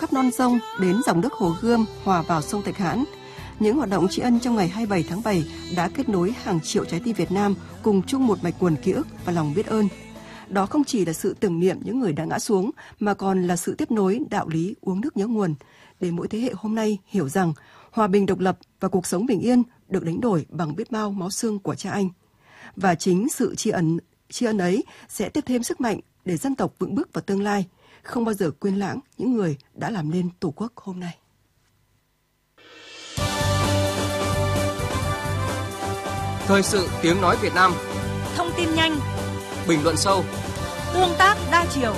khắp non sông đến dòng nước Hồ Gươm hòa vào sông Thạch Hãn. Những hoạt động tri ân trong ngày 27 tháng 7 đã kết nối hàng triệu trái tim Việt Nam cùng chung một mạch nguồn ký ức và lòng biết ơn. Đó không chỉ là sự tưởng niệm những người đã ngã xuống, mà còn là sự tiếp nối đạo lý uống nước nhớ nguồn, để mỗi thế hệ hôm nay hiểu rằng hòa bình độc lập và cuộc sống bình yên được đánh đổi bằng biết bao máu xương của cha anh. Và chính sự tri ân ấy sẽ tiếp thêm sức mạnh để dân tộc vững bước vào tương lai, không bao giờ quên lãng những người đã làm nên Tổ quốc hôm nay. Thời sự tiếng nói Việt Nam. Thông tin nhanh, bình luận sâu, tương tác đa chiều.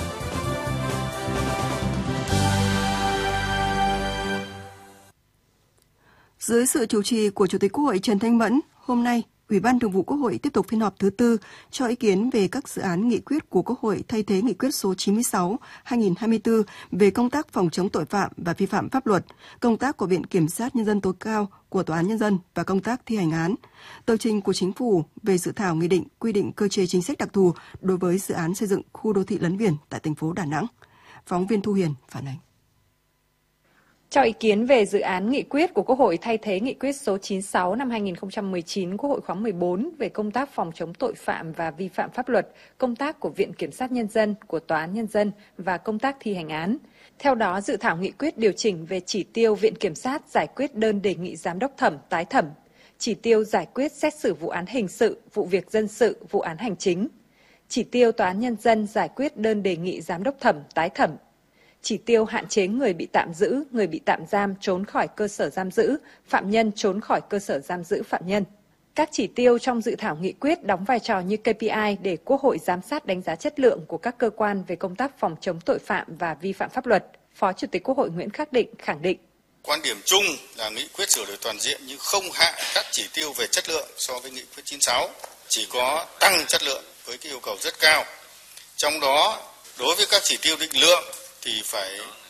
Dưới sự chủ trì của Chủ tịch Quốc hội Trần Thanh Mẫn, hôm nay, Ủy ban Thường vụ Quốc hội tiếp tục phiên họp thứ tư cho ý kiến về các dự án nghị quyết của Quốc hội thay thế nghị quyết số 96/2024 về công tác phòng chống tội phạm và vi phạm pháp luật, công tác của Viện Kiểm sát Nhân dân tối cao, của Tòa án Nhân dân và công tác thi hành án, tờ trình của Chính phủ về dự thảo nghị định quy định cơ chế chính sách đặc thù đối với dự án xây dựng khu đô thị lấn biển tại thành phố Đà Nẵng. Phóng viên Thu Hiền phản ánh. Cho ý kiến về dự án nghị quyết của Quốc hội thay thế nghị quyết số 96 năm 2019 Quốc hội khóa 14 về công tác phòng chống tội phạm và vi phạm pháp luật, công tác của Viện Kiểm sát Nhân dân, của Tòa án Nhân dân và công tác thi hành án. Theo đó, dự thảo nghị quyết điều chỉnh về chỉ tiêu Viện Kiểm sát giải quyết đơn đề nghị giám đốc thẩm tái thẩm, chỉ tiêu giải quyết xét xử vụ án hình sự, vụ việc dân sự, vụ án hành chính, chỉ tiêu Tòa án Nhân dân giải quyết đơn đề nghị giám đốc thẩm tái thẩm, chỉ tiêu hạn chế người bị tạm giữ, người bị tạm giam trốn khỏi cơ sở giam giữ, phạm nhân trốn khỏi cơ sở giam giữ phạm nhân. Các chỉ tiêu trong dự thảo nghị quyết đóng vai trò như KPI để Quốc hội giám sát đánh giá chất lượng của các cơ quan về công tác phòng chống tội phạm và vi phạm pháp luật. Phó Chủ tịch Quốc hội Nguyễn Khắc Định khẳng định. Quan điểm chung là nghị quyết sửa đổi toàn diện nhưng không hạ các chỉ tiêu về chất lượng so với nghị quyết 96, chỉ có tăng chất lượng với cái yêu cầu rất cao. Trong đó, đối với các chỉ tiêu định lượng thì phải